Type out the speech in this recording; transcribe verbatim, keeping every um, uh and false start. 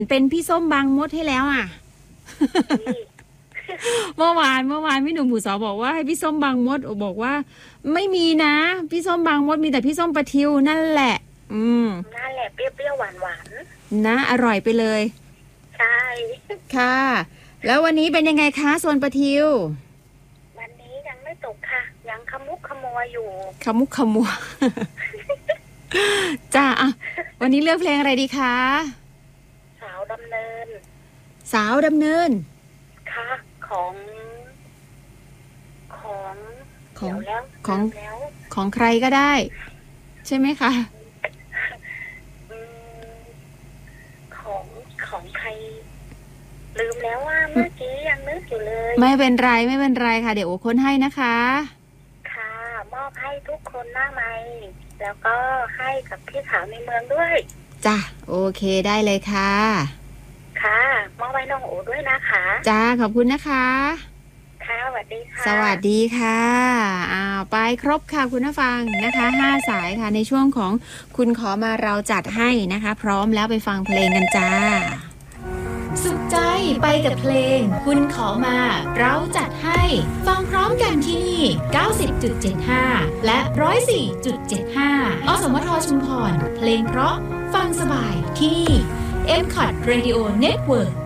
เป็นพี่ส้มบางมดให้แล้วอ่ะ เมื่อวานเมื่อวานพี่หนุ่มหมูสอบอกว่าให้พี่ส้มบางมดบอกว่าไม่มีนะพี่ส้มบางมดมีแต่พี่ส้มปลาทิวนั่นแหละอืมนั่นแหละเปรี้ยวๆหวานๆนะอร่อยไปเลยใช่ค่ะแล้ววันนี้เป็นยังไงคะโซนปลาทิววันนี้ยังไม่ตกค่ะยังขมุกขมัวอยู่ขมุกขมัว จ้าอ่ะวันนี้เลือกเพลงอะไรดีคะสาวดำเนินสาวดำเนินค่ะของของของแล้วของของใครก็ได้ใช่ไหมคะของของใครลืมแล้วว่าเมื่อกี้ยังนึกอยู่เลยไม่เป็นไรไม่เป็นไรค่ะเดี๋ยวโอค้นให้นะคะค่ะมอบให้ทุกคนหน้าไมค์แล้วก็ให้กับพี่สาวในเมืองด้วยจ้ะโอเคได้เลยค่ะค่ะมอบไว้น้องโอด้วยนะคะจ้าขอบคุณนะคะค่ะสวัสดีค่ะสวัสดีค่ะอ้าวไปครบค่ะคุณผู้ฟังนะคะห้าสายค่ะในช่วงของคุณขอมาเราจัดให้นะคะพร้อมแล้วไปฟังเพลงกันจ้าสุขใจไปกับเพลงคุณขอมาเราจัดให้ฟังพร้อมกันที่นี่ เก้าสิบจุดเจ็ดห้า และ หนึ่งร้อยสี่จุดเจ็ดห้า อสมทชุมพรเพลงเพราะฟังสบายที่นี่ เอ็ม คอท Radio Network